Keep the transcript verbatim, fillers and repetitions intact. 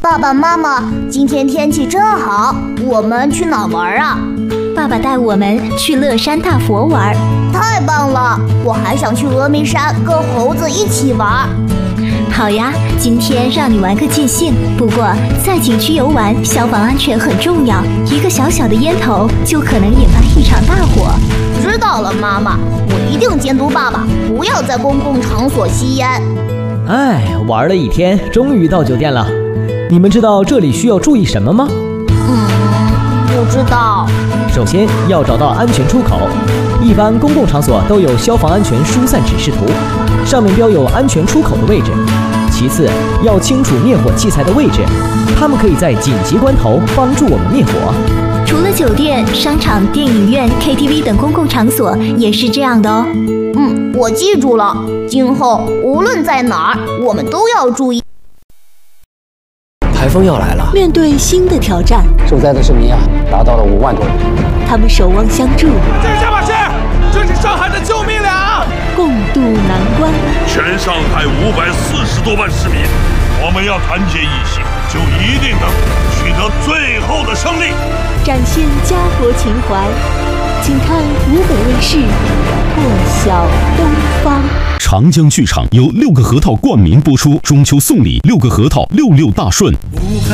爸爸妈妈，今天天气真好，我们去哪玩啊？ 爸爸带我们去乐山大佛玩。 太棒了！我还想去峨眉山跟猴子一起玩。 好呀，今天让你玩个尽兴。不过在景区游玩，消防安全很重要，一个小小的烟头就可能引发一场大火。 知道了，妈妈，我一定监督爸爸，不要在公共场所吸烟。 哎，玩了一天，终于到酒店了。你们知道这里需要注意什么吗？ 嗯，不知道。 首先要找到安全出口，一般公共场所都有消防安全疏散指示图，上面标有安全出口的位置。其次要清楚灭火器材的位置，它们可以在紧急关头帮助我们灭火。 除了酒店、商场、电影院、K T V 等公共场所也是这样的哦。 嗯，我记住了，今后无论在哪儿，我们都要注意。 台风要来了， 面对新的挑战， 受灾的市民啊，达到了五万多人。 他们守望相助， 这是下马士，这是上海的救命粮， 共度难关。 全上海五百四十多万市民，我们要团结一心，就一定能取得最后的胜利。 展现家国情怀，请看湖北卫视《破晓东方》。 长江剧场由六个核桃冠名播出，中秋送礼六个核桃，六六大顺。